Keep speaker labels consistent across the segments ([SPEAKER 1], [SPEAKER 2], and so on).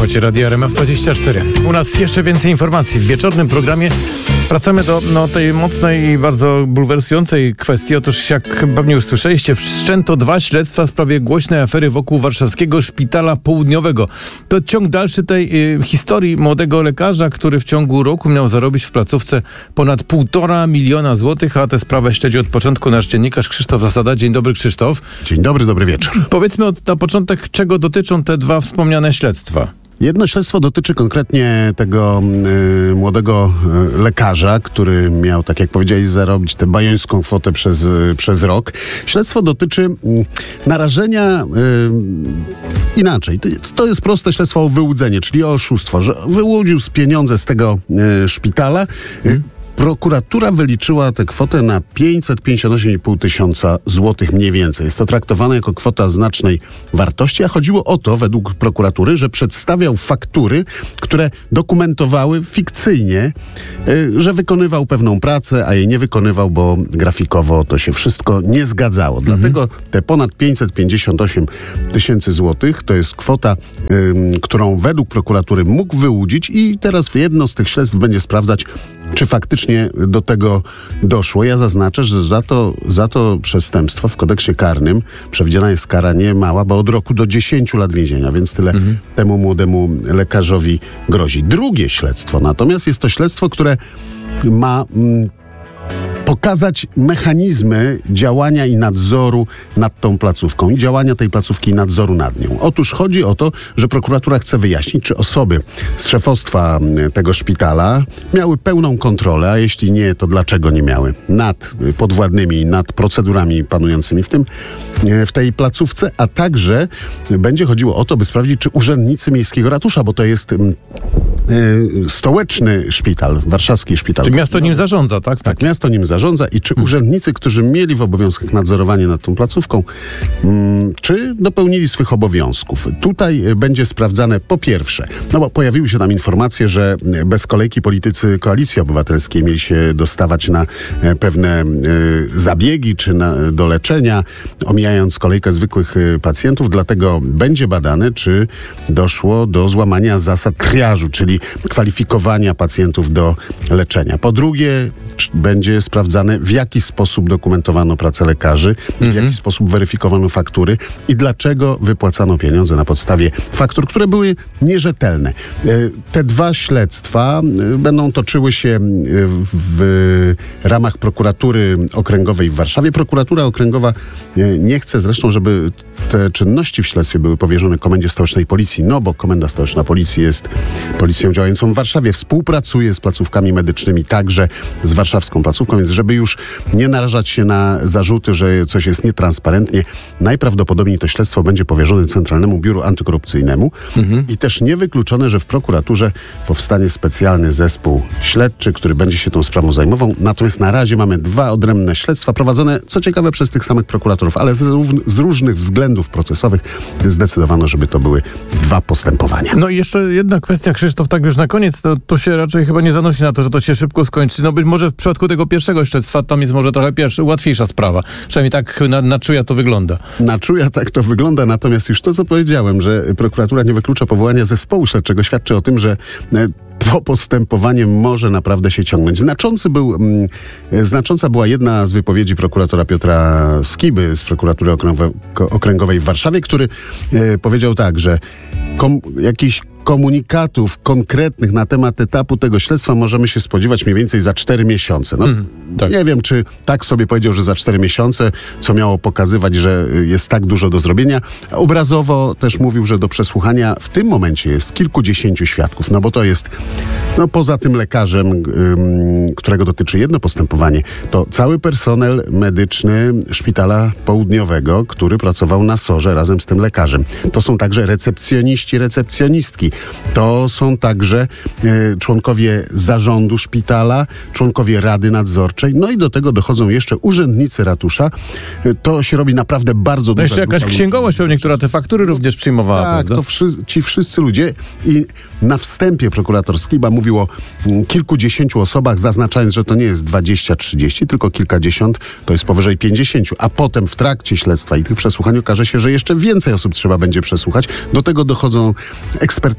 [SPEAKER 1] płycie Radia RMF24. U nas jeszcze więcej informacji. W wieczornym programie wracamy do tej mocnej i bardzo bulwersującej kwestii. Otóż, jak pewnie już słyszeliście, wszczęto 2 śledztwa w sprawie głośnej afery wokół warszawskiego Szpitala Południowego. To ciąg dalszy tej historii młodego lekarza, który w ciągu roku miał zarobić w placówce ponad 1,5 miliona złotych, a tę sprawę śledzi od początku nasz dziennikarz Krzysztof Zasada. Dzień dobry, Krzysztof.
[SPEAKER 2] Dzień dobry, dobry wieczór.
[SPEAKER 1] Powiedzmy na początek, czego dotyczą te 2 wspomniane śledztwa.
[SPEAKER 2] Jedno śledztwo dotyczy konkretnie tego młodego lekarza, który miał, tak jak powiedziałeś, zarobić tę bajońską kwotę przez rok. Śledztwo dotyczy narażenia inaczej. To jest proste śledztwo o wyłudzenie, czyli o oszustwo, że wyłudził pieniądze z tego szpitala. Prokuratura wyliczyła tę kwotę na 558,5 tysiąca złotych mniej więcej. Jest to traktowane jako kwota znacznej wartości, a chodziło o to, według prokuratury, że przedstawiał faktury, które dokumentowały fikcyjnie, że wykonywał pewną pracę, a jej nie wykonywał, bo grafikowo to się wszystko nie zgadzało. Dlatego te ponad 558 tysięcy złotych to jest kwota, którą według prokuratury mógł wyłudzić i teraz jedno z tych śledztw będzie sprawdzać, czy faktycznie do tego doszło. Ja zaznaczę, że za to przestępstwo w kodeksie karnym przewidziana jest kara nie mała, bo od roku do 10 lat więzienia, więc tyle temu młodemu lekarzowi grozi. Drugie śledztwo natomiast jest to śledztwo, które ma pokazać mechanizmy działania i nadzoru nad tą placówką i działania tej placówki i nadzoru nad nią. Otóż chodzi o to, że prokuratura chce wyjaśnić, czy osoby z szefostwa tego szpitala miały pełną kontrolę, a jeśli nie, to dlaczego nie miały nad podwładnymi, nad procedurami panującymi w tej placówce, a także będzie chodziło o to, by sprawdzić, czy urzędnicy miejskiego ratusza, bo to jest stołeczny szpital, warszawski szpital.
[SPEAKER 1] Czy miasto nim zarządza, tak?
[SPEAKER 2] Tak, miasto nim zarządza i czy urzędnicy, którzy mieli w obowiązkach nadzorowanie nad tą placówką, czy dopełnili swych obowiązków. Tutaj będzie sprawdzane po pierwsze, no bo pojawiły się tam informacje, że bez kolejki politycy Koalicji Obywatelskiej mieli się dostawać na pewne zabiegi czy do leczenia, omijając kolejkę zwykłych pacjentów, dlatego będzie badane, czy doszło do złamania zasad triażu, czyli kwalifikowania pacjentów do leczenia. Po drugie, będzie sprawdzane, w jaki sposób dokumentowano pracę lekarzy, w jaki sposób weryfikowano faktury i dlaczego wypłacano pieniądze na podstawie faktur, które były nierzetelne. Te 2 śledztwa będą toczyły się w ramach prokuratury okręgowej w Warszawie. Prokuratura okręgowa nie chce zresztą, żeby te czynności w śledztwie były powierzone Komendzie Stołecznej Policji, no bo Komenda Stołeczna Policji jest policją działającą w Warszawie, współpracuje z placówkami medycznymi, także z warszawską placówką, więc żeby już nie narażać się na zarzuty, że coś jest nietransparentnie, najprawdopodobniej to śledztwo będzie powierzone Centralnemu Biuru Antykorupcyjnemu i też niewykluczone, że w prokuraturze powstanie specjalny zespół śledczy, który będzie się tą sprawą zajmował. Natomiast na razie mamy 2 odrębne śledztwa prowadzone, co ciekawe, przez tych samych prokuratorów, ale z różnych względów procesowych zdecydowano, żeby to były 2 postępowania.
[SPEAKER 1] No i jeszcze jedna kwestia, Krzysztof, tak już na koniec, to się raczej chyba nie zanosi na to, że to się szybko skończy. No być może w przypadku tego pierwszego śledztwa tam jest może trochę łatwiejsza sprawa. Przynajmniej tak na czuja to wygląda.
[SPEAKER 2] Na czuja tak to wygląda, natomiast już to, co powiedziałem, że prokuratura nie wyklucza powołania zespołu śledczego, świadczy o tym, że to postępowanie może naprawdę się ciągnąć. Znacząca była jedna z wypowiedzi prokuratora Piotra Skiby z prokuratury okręgowej w Warszawie, który powiedział tak, że jakiś komunikatów konkretnych na temat etapu tego śledztwa możemy się spodziewać mniej więcej za 4 miesiące. No, tak. Nie wiem, czy tak sobie powiedział, że za 4 miesiące, co miało pokazywać, że jest tak dużo do zrobienia. Obrazowo też mówił, że do przesłuchania w tym momencie jest kilkudziesięciu świadków, no bo to jest, no poza tym lekarzem, którego dotyczy jedno postępowanie, to cały personel medyczny Szpitala Południowego, który pracował na SOR-ze razem z tym lekarzem. To są także recepcjoniści, recepcjonistki. To są także członkowie zarządu szpitala, członkowie Rady Nadzorczej, no i do tego dochodzą jeszcze urzędnicy ratusza. To się robi naprawdę bardzo dużo.
[SPEAKER 1] No jeszcze jakaś księgowość pewnie, która te faktury również przyjmowała,
[SPEAKER 2] tak,
[SPEAKER 1] prawda?
[SPEAKER 2] To ci wszyscy ludzie i na wstępie prokurator Skiba mówił o kilkudziesięciu osobach, zaznaczając, że to nie jest 20-30, tylko kilkadziesiąt, to jest powyżej 50, a potem w trakcie śledztwa i tych przesłuchań okaże się, że jeszcze więcej osób trzeba będzie przesłuchać. Do tego dochodzą ekspertyzy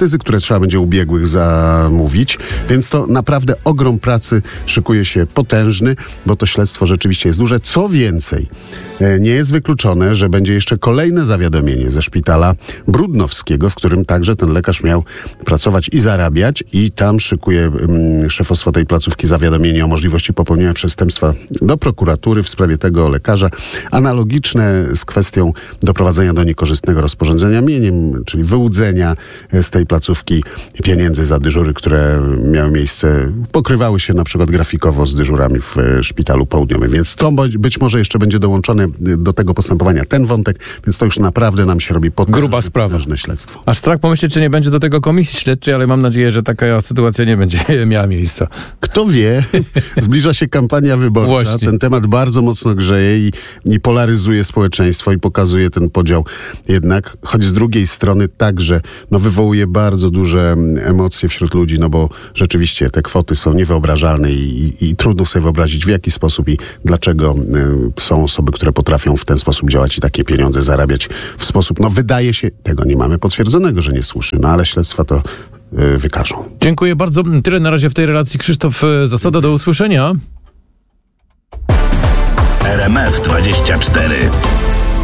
[SPEAKER 2] ekspertyzy, które trzeba będzie u biegłych zamówić, więc to naprawdę ogrom pracy szykuje się potężny, bo to śledztwo rzeczywiście jest duże. Co więcej, nie jest wykluczone, że będzie jeszcze kolejne zawiadomienie ze szpitala brudnowskiego, w którym także ten lekarz miał pracować i zarabiać, i tam szykuje szefostwo tej placówki zawiadomienie o możliwości popełnienia przestępstwa do prokuratury w sprawie tego lekarza, analogiczne z kwestią doprowadzenia do niekorzystnego rozporządzenia mieniem, czyli wyłudzenia z tej placówki pieniędzy za dyżury, które miały miejsce, pokrywały się na przykład grafikowo z dyżurami w szpitalu południowym. Więc to być może jeszcze będzie dołączone do tego postępowania ten wątek, więc to już naprawdę nam się robi
[SPEAKER 1] gruba sprawa.
[SPEAKER 2] Potężne śledztwo.
[SPEAKER 1] Aż strach pomyśleć, czy nie będzie do tego komisji śledczej, ale mam nadzieję, że taka sytuacja nie będzie miała miejsca.
[SPEAKER 2] Kto wie, zbliża się kampania wyborcza.
[SPEAKER 1] Właśnie.
[SPEAKER 2] Ten temat bardzo mocno grzeje i polaryzuje społeczeństwo i pokazuje ten podział jednak, choć z drugiej strony także wywołuje bardzo duże emocje wśród ludzi, bo rzeczywiście te kwoty są niewyobrażalne i trudno sobie wyobrazić, w jaki sposób i dlaczego są osoby, które potrafią w ten sposób działać i takie pieniądze zarabiać w sposób, wydaje się, tego nie mamy potwierdzonego, że niesłuszny, ale śledztwa to wykażą.
[SPEAKER 1] Dziękuję bardzo. Tyle na razie w tej relacji. Krzysztof Zasada, do usłyszenia.
[SPEAKER 3] RMF 24.